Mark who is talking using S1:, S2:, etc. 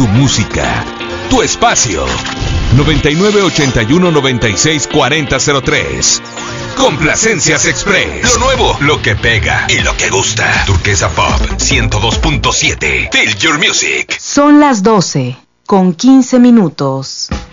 S1: tu música, tu espacio. 9981-964003. Complacencias Express. Lo nuevo, lo que pega y lo que gusta. Turquesa Pop 102.7. Feel your music.
S2: Son las 12:15.